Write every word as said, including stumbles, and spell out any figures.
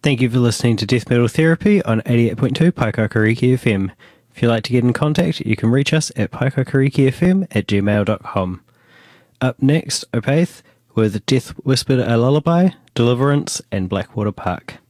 Thank you for listening to Death Metal Therapy on eighty-eight point two Paikakariki F M. If you'd like to get in contact, you can reach us at paikakarikifm at gmail dot com. Up next, Opath with Death Whispered a Lullaby, Deliverance, and Blackwater Park.